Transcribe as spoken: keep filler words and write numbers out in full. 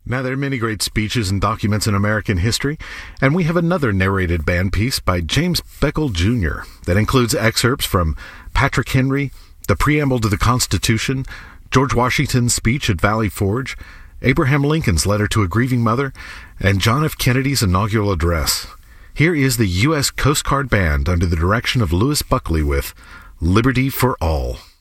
Now, there are many great speeches and documents in American history, and we have another narrated band piece by James Beckle Junior that includes excerpts from Patrick Henry, the preamble to the Constitution, George Washington's speech at Valley Forge, Abraham Lincoln's letter to a grieving mother, and John F. Kennedy's inaugural address. Here is the U S Coast Guard Band under the direction of Louis Buckley with Liberty for All.